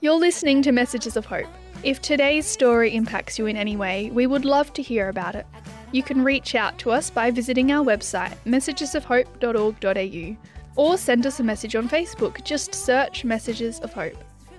You're listening to Messages of Hope. If today's story impacts you in any way, we would love to hear about it. You can reach out to us by visiting our website, messagesofhope.org.au, or send us a message on Facebook. Just search Messages of Hope.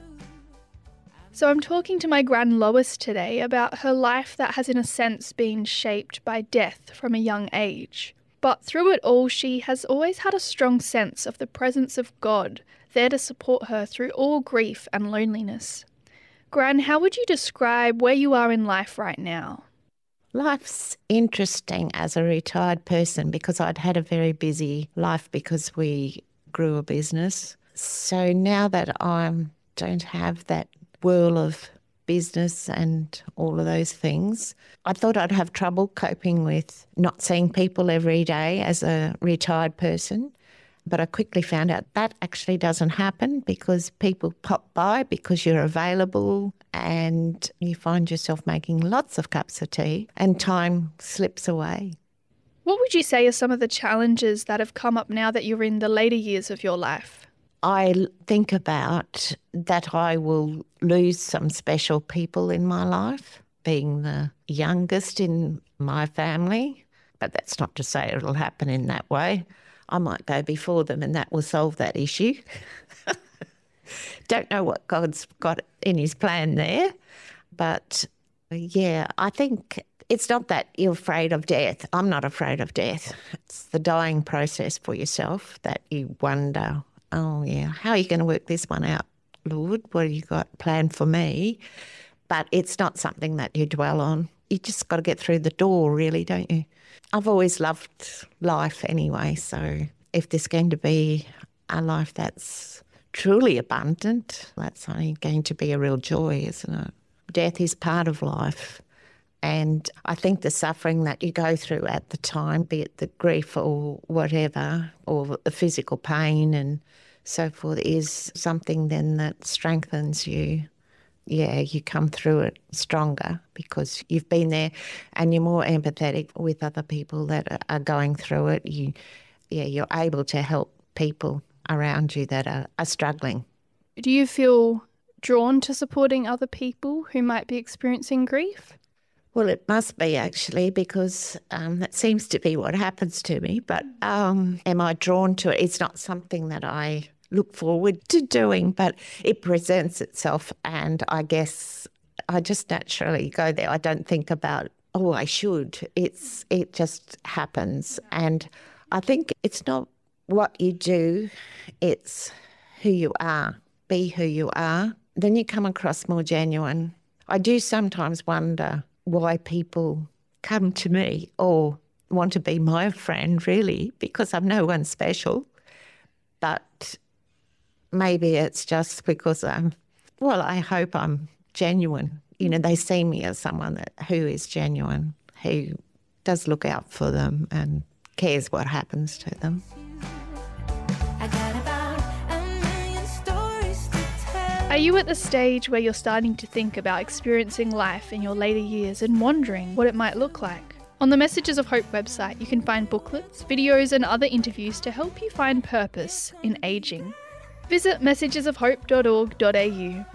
So I'm talking to my Gran Lois today about her life that has in a sense been shaped by death from a young age. But through it all, she has always had a strong sense of the presence of God there to support her through all grief and loneliness. Gran, how would you describe where you are in life right now? Life's interesting as a retired person because I'd had a very busy life because we grew a business. So now that I don't have that whirl of business and all of those things, I thought I'd have trouble coping with not seeing people every day as a retired person. But I quickly found out that actually doesn't happen because people pop by because you're available and you find yourself making lots of cups of tea and time slips away. What would you say are some of the challenges that have come up now that you're in the later years of your life? I think about that I will lose some special people in my life, being the youngest in my family, but that's not to say it'll happen in that way. I might go before them and that will solve that issue. Don't know what God's got in his plan there. But yeah, I think it's not that you're afraid of death. I'm not afraid of death. It's the dying process for yourself that you wonder, oh yeah, how are you going to work this one out, Lord? What have you got planned for me? But it's not something that you dwell on. You just got to get through the door, really, don't you? I've always loved life anyway, so if there's going to be a life that's truly abundant, that's only going to be a real joy, isn't it? Death is part of life, and I think the suffering that you go through at the time, be it the grief or whatever, or the physical pain and so forth, is something then that strengthens you. Yeah, you come through it stronger because you've been there and you're more empathetic with other people that are going through it. You're able to help people around you that are struggling. Do you feel drawn to supporting other people who might be experiencing grief? Well, it must be actually because that seems to be what happens to me. But am I drawn to it? It's not something that I look forward to doing, but it presents itself and I guess I just naturally go there. I don't think about, oh, I should. It just happens. And I think it's not what you do, it's who you are. Be who you are. Then you come across more genuine. I do sometimes wonder why people come to me or want to be my friend, really, because I'm no one special. But maybe it's just because I hope I'm genuine. You know, they see me as someone who is genuine, who does look out for them and cares what happens to them. Are you at the stage where you're starting to think about experiencing life in your later years and wondering what it might look like? On the Messages of Hope website, you can find booklets, videos and other interviews to help you find purpose in ageing. Visit messagesofhope.org.au.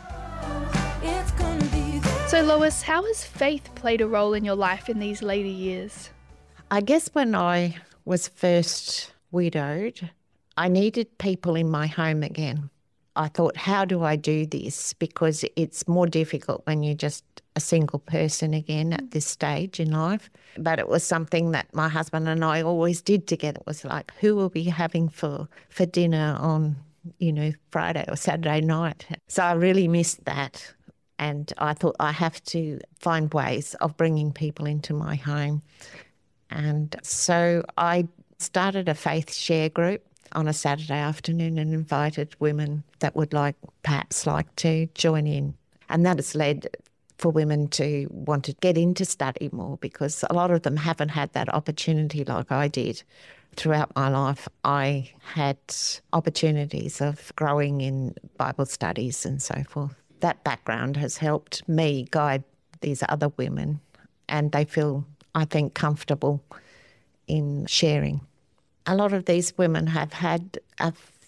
So Lois, how has faith played a role in your life in these later years? I guess when I was first widowed, I needed people in my home again. I thought, how do I do this? Because it's more difficult when you're just a single person again at this stage in life. But it was something that my husband and I always did together. It was like, who will we having for dinner on, Friday or Saturday night? So I really missed that. And I thought I have to find ways of bringing people into my home. And so I started a faith share group on a Saturday afternoon and invited women that would perhaps like to join in. And that has led for women to want to get into study more because a lot of them haven't had that opportunity like I did. Throughout my life, I had opportunities of growing in Bible studies and so forth. That background has helped me guide these other women and they feel, I think, comfortable in sharing. A lot of these women have had a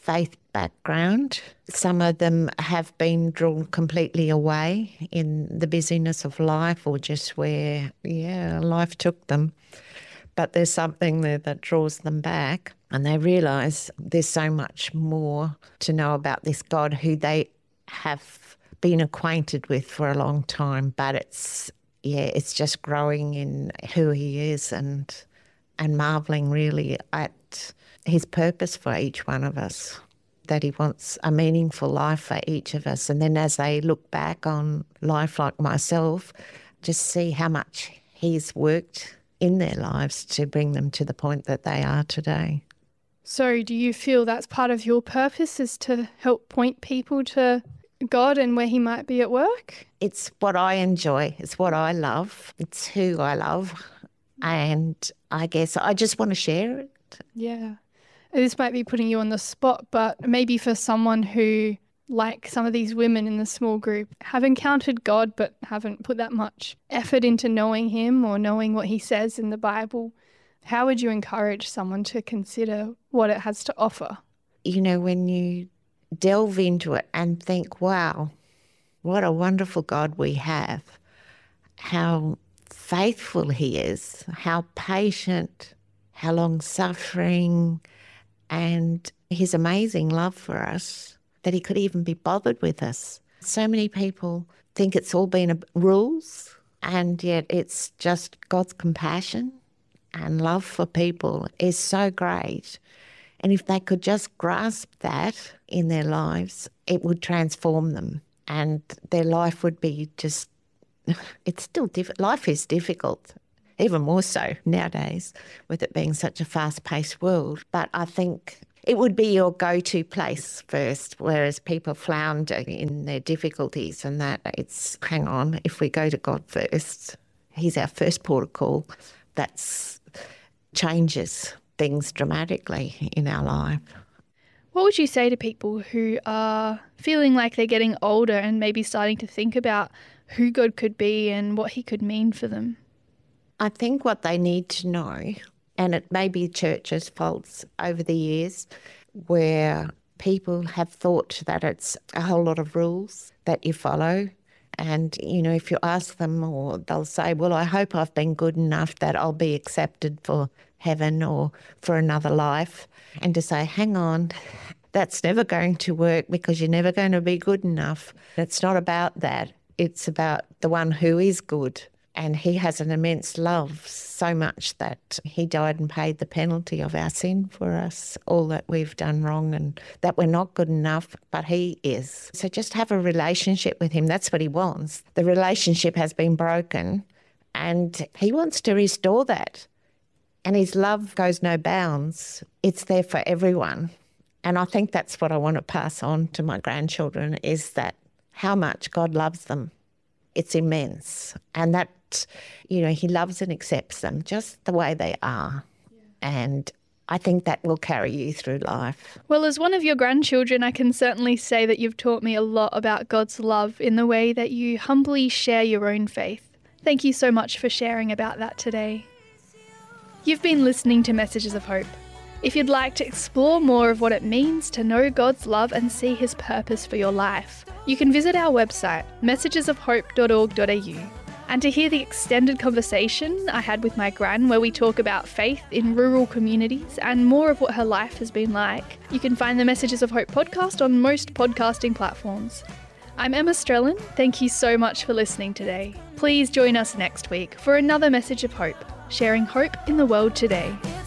faith background. Some of them have been drawn completely away in the busyness of life or just where, life took them. But there's something there that draws them back and they realise there's so much more to know about this God who they have been acquainted with for a long time, but it's just growing in who he is and marvelling really at his purpose for each one of us, that he wants a meaningful life for each of us. And then as they look back on life like myself, just see how much he's worked in their lives to bring them to the point that they are today. So do you feel that's part of your purpose, is to help point people to God and where he might be at work? It's what I enjoy. It's what I love. It's who I love. And I guess I just want to share it. Yeah. This might be putting you on the spot, but maybe for someone who, like some of these women in the small group, have encountered God but haven't put that much effort into knowing him or knowing what he says in the Bible, how would you encourage someone to consider what it has to offer? You know, when you delve into it and think, wow, what a wonderful God we have, how faithful he is, how patient, how long-suffering, and his amazing love for us, that he could even be bothered with us. So many people think it's all been rules, and yet it's just God's compassion and love for people is so great. And if they could just grasp that in their lives, it would transform them and their life would be just, it's still difficult. Life is difficult, even more so nowadays with it being such a fast-paced world. But I think it would be your go-to place first, whereas people flounder in their difficulties and that it's, hang on, if we go to God first, he's our first port of call, that changes things dramatically in our life. What would you say to people who are feeling like they're getting older and maybe starting to think about who God could be and what he could mean for them? I think what they need to know, and it may be churches' faults over the years, where people have thought that it's a whole lot of rules that you follow. And, you know, if you ask them, or they'll say, well, I hope I've been good enough that I'll be accepted for heaven or for another life. And to say, hang on, that's never going to work because you're never going to be good enough. It's not about that. It's about the one who is good. And he has an immense love, so much that he died and paid the penalty of our sin for us, all that we've done wrong and that we're not good enough, but he is. So just have a relationship with him. That's what he wants. The relationship has been broken and he wants to restore that. And his love goes no bounds. It's there for everyone. And I think that's what I want to pass on to my grandchildren, is that how much God loves them. It's immense. And that, you know, he loves and accepts them just the way they are. Yeah. And I think that will carry you through life. Well, as one of your grandchildren, I can certainly say that you've taught me a lot about God's love in the way that you humbly share your own faith. Thank you so much for sharing about that today. You've been listening to Messages of Hope. If you'd like to explore more of what it means to know God's love and see his purpose for your life, you can visit our website, messagesofhope.org.au. And to hear the extended conversation I had with my gran, where we talk about faith in rural communities and more of what her life has been like, you can find the Messages of Hope podcast on most podcasting platforms. I'm Emma Strelin. Thank you so much for listening today. Please join us next week for another Message of Hope, sharing hope in the world today.